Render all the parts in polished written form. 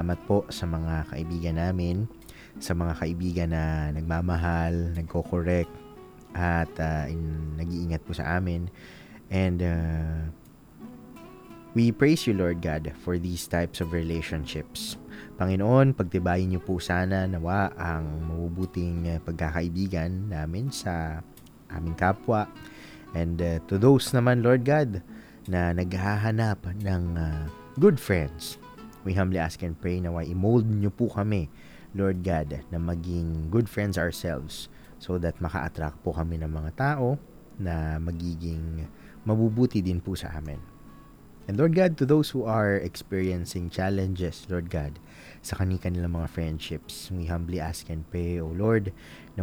salamat po sa mga kaibigan namin, sa mga kaibigan na nagmamahal, nagko-correct, at nag-iingat po sa amin. And we praise you, Lord God, for these types of relationships. Panginoon, pagtibayin niyo po sana nawa ang mabubuting pagkakaibigan namin sa aming kapwa. And to those naman, Lord God, na naghahanap ng good friends, we humbly ask and pray na i-mold niyo po kami, Lord God, na maging good friends ourselves so that maka-attract po kami ng mga tao na magiging mabubuti din po sa amin. And Lord God, to those who are experiencing challenges, Lord God, sa kanilang mga friendships, we humbly ask and pray, O Lord, na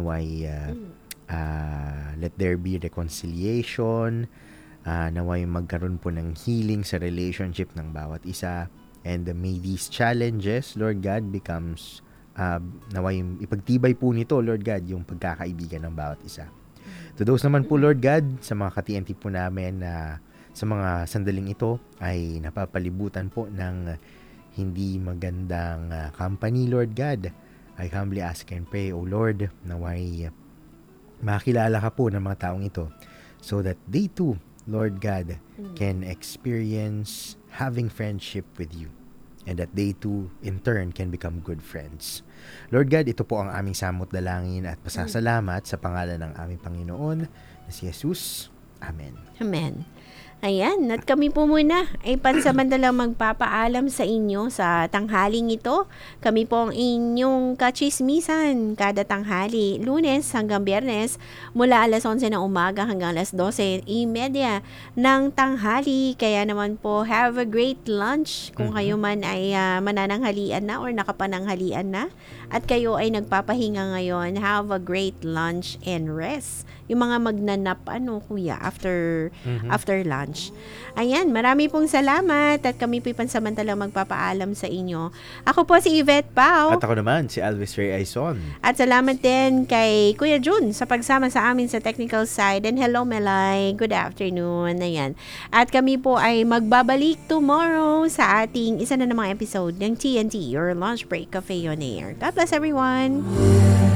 let there be reconciliation, naway magkaroon po ng healing sa relationship ng bawat isa, and may these challenges, Lord God, becomes naway ipagtibay po nito, Lord God, yung pagkakaibigan ng bawat isa. To those naman po, Lord God, sa mga ka-TNT po namin na sa mga sandaling ito ay napapalibutan po ng hindi magandang company, Lord God, I humbly ask and pray, O Lord, naway makilala ka po ng mga taong ito so that they too, Lord God, can experience having friendship with you, and that they too, in turn, can become good friends. Lord God, ito po ang aming samot dalangin at pasasalamat sa pangalan ng aming Panginoon na si Jesus. Amen. Amen. Ayan, at kami po muna ay pansamantalang magpapaalam sa inyo sa tanghaling ito. Kami po ang inyong kachismisan kada tanghali, Lunes hanggang Biyernes, mula alas 11 ng umaga hanggang alas 12:30 ng tanghali. Kaya naman po, have a great lunch kung kayo man ay manananghalian na or nakapananghalian na at kayo ay nagpapahinga ngayon. Have a great lunch and rest. Yung mga magnanap, kuya, after lunch. Ayan, marami pong salamat at kami po'y pansamantalang magpapaalam sa inyo. Ako po si Yvette Pau. At ako naman, si Alvis Ray Aizon. At salamat din kay Kuya Jun sa pagsama sa amin sa technical side. And hello, Melay. Good afternoon. Ayan. At kami po ay magbabalik tomorrow sa ating isa na namang episode ng TNT, Your Lunch Break Cafe on Air. God bless everyone.